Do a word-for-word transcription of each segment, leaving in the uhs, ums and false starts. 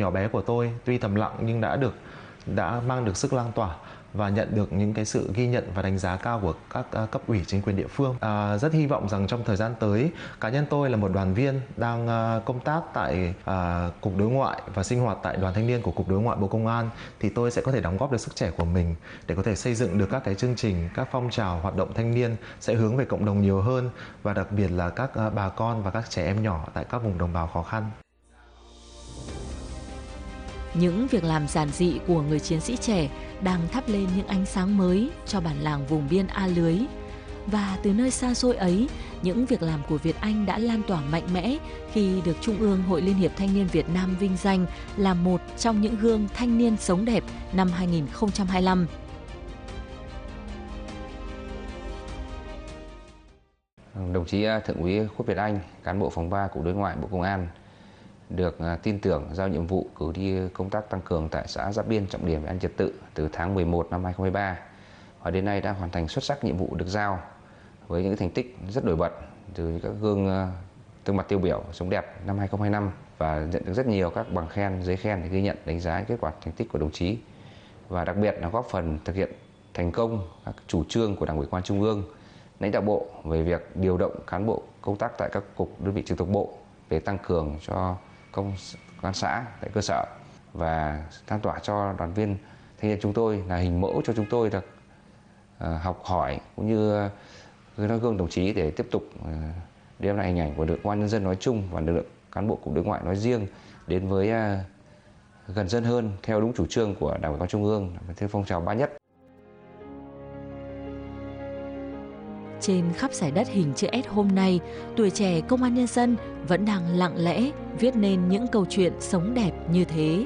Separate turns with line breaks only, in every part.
nhỏ bé của tôi tuy thầm lặng nhưng đã được đã mang được sức lan tỏa và nhận được những cái sự ghi nhận và đánh giá cao của các uh, cấp ủy chính quyền địa phương. À, rất hy vọng rằng trong thời gian tới, cá nhân tôi là một đoàn viên đang uh, công tác tại uh, Cục Đối ngoại và sinh hoạt tại Đoàn Thanh niên của Cục Đối ngoại Bộ Công an, thì tôi sẽ có thể đóng góp được sức trẻ của mình để có thể xây dựng được các cái chương trình, các phong trào hoạt động thanh niên sẽ hướng về cộng đồng nhiều hơn, và đặc biệt là các uh, bà con và các trẻ em nhỏ tại các vùng đồng bào khó khăn.
Những việc làm giản dị của người chiến sĩ trẻ đang thắp lên những ánh sáng mới cho bản làng vùng biên A Lưới. Và từ nơi xa xôi ấy, những việc làm của Việt Anh đã lan tỏa mạnh mẽ khi được Trung ương Hội Liên hiệp Thanh niên Việt Nam vinh danh là một trong những gương thanh niên sống đẹp năm hai nghìn không trăm hai mươi lăm.
Đồng chí Thượng úy Khuất Việt Anh, cán bộ phòng ba Cục Đối ngoại Bộ Công an, được tin tưởng giao nhiệm vụ cử đi công tác tăng cường tại xã Giáp Biên trọng điểm về an ninh trật tự từ tháng mười một năm hai nghìn không trăm hai mươi ba, và đến nay đã hoàn thành xuất sắc nhiệm vụ được giao với những thành tích rất nổi bật, từ các gương gương mặt tiêu biểu sống đẹp năm hai nghìn không trăm hai mươi lăm và nhận được rất nhiều các bằng khen, giấy khen để ghi nhận đánh giá kết quả thành tích của đồng chí, và đặc biệt là góp phần thực hiện thành công các chủ trương của Đảng ủy Công an Trung ương, lãnh đạo Bộ về việc điều động cán bộ công tác tại các cục đơn vị trực thuộc Bộ về tăng cường cho công an xã tại cơ sở và lan tỏa cho đoàn viên thanh niên chúng tôi là hình mẫu cho chúng tôi được uh, học hỏi cũng như uh, noi gương đồng chí để tiếp tục uh, đem lại hình ảnh của lực lượng công an nhân dân nói chung và lực lượng cán bộ Cục Đối ngoại nói riêng đến với uh, gần dân hơn theo đúng chủ trương của Đảng ủy Công an Trung ương theo phong trào ba nhất.
Trên khắp giải đất hình chữ S hôm nay, tuổi trẻ Công an Nhân dân vẫn đang lặng lẽ viết nên những câu chuyện sống đẹp như thế.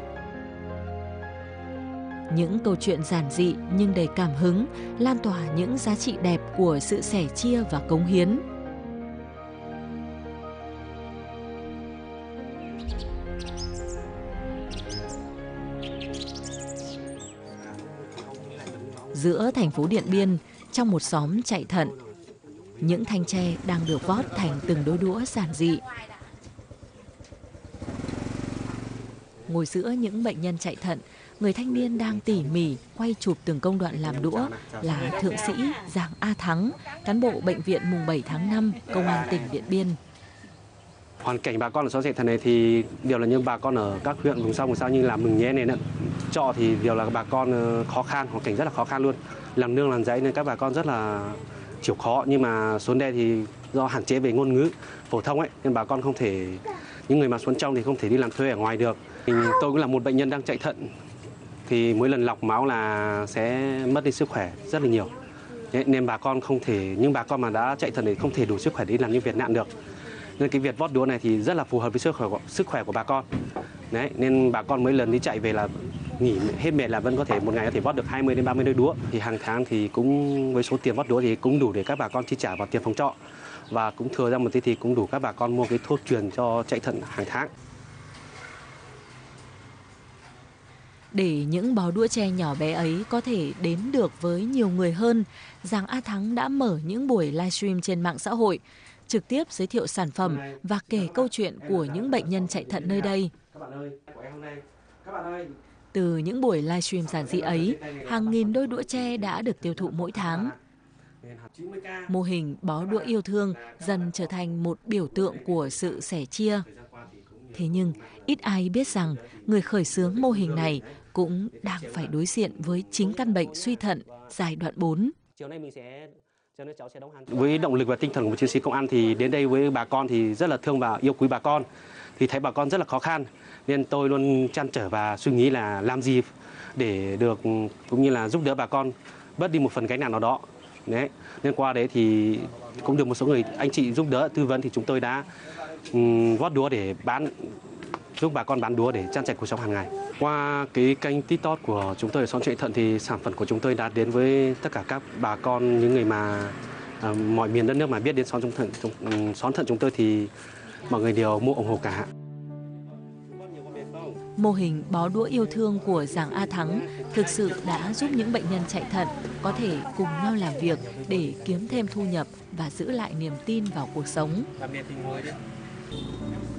Những câu chuyện giản dị nhưng đầy cảm hứng, lan tỏa những giá trị đẹp của sự sẻ chia và cống hiến. Giữa thành phố Điện Biên, trong một xóm chạy thận, những thanh tre đang được vót thành từng đôi đũa giản dị. Ngồi giữa những bệnh nhân chạy thận, người thanh niên đang tỉ mỉ quay chụp từng công đoạn làm đũa là thượng sĩ Giàng A Thắng, cán bộ bệnh viện mùng bảy tháng năm, Công an tỉnh Điện Biên.
Hoàn cảnh bà con ở xóm chạy thận này thì đều là những bà con ở các huyện vùng sâu vùng xa như là Mừng Nhé này nữa. Trọ thì đều là bà con khó khăn, hoàn cảnh rất là khó khăn luôn. Làm nương làm giấy nên các bà con rất là chịu khó, nhưng mà xuống đây thì do hạn chế về ngôn ngữ phổ thông ấy nên bà con không thể, những người mà xuống trong thì không thể đi làm thuê ở ngoài được. Tôi cũng là một bệnh nhân đang chạy thận thì mỗi lần lọc máu là sẽ mất đi sức khỏe rất là nhiều. Nên bà con không thể, những bà con mà đã chạy thận thì không thể đủ sức khỏe để đi làm những việc nặng được. Nên cái việc vót đũa này thì rất là phù hợp với sức khỏe của, sức khỏe của bà con. Đấy, nên bà con mỗi lần đi chạy về là nghỉ hết mệt là vẫn có thể một ngày có thể vót được hai mươi đến ba mươi đôi đũa. Thì hàng tháng thì cũng với số tiền vót đũa thì cũng đủ để các bà con chi trả vào tiền phòng trọ, và cũng thừa ra một tí thì cũng đủ các bà con mua cái thuốc truyền cho chạy thận hàng tháng.
Để những bó đũa tre nhỏ bé ấy có thể đến được với nhiều người hơn, Giàng A Thắng đã mở những buổi livestream trên mạng xã hội, trực tiếp giới thiệu sản phẩm và kể câu chuyện của những bệnh nhân chạy thận nơi đây. Từ những buổi livestream giản dị ấy, hàng nghìn đôi đũa tre đã được tiêu thụ mỗi tháng. Mô hình bó đũa yêu thương dần trở thành một biểu tượng của sự sẻ chia. Thế nhưng, ít ai biết rằng người khởi xướng mô hình này cũng đang phải đối diện với chính căn bệnh suy thận giai đoạn bốn.
Với động lực và tinh thần của một chiến sĩ công an thì đến đây với bà con thì rất là thương và yêu quý bà con. Thì thấy bà con rất là khó khăn nên tôi luôn trăn trở và suy nghĩ là làm gì để được cũng như là giúp đỡ bà con bớt đi một phần gánh nặng nào đó. Đấy, nên qua đấy thì cũng được một số người anh chị giúp đỡ tư vấn thì chúng tôi đã um, vót đũa để bán, giúp bà con bán đũa để trang trải cuộc sống hàng ngày. Qua cái kênh TikTok của chúng tôi ở xóm chạy thận thì sản phẩm của chúng tôi đã đến với tất cả các bà con, những người mà uh, mọi miền đất nước mà biết đến xóm thận, xóm thận chúng tôi thì mọi người đều mua ủng hộ cả.
Mô hình bó đũa yêu thương của Giàng A Thắng thực sự đã giúp những bệnh nhân chạy thận có thể cùng nhau làm việc để kiếm thêm thu nhập và giữ lại niềm tin vào cuộc sống.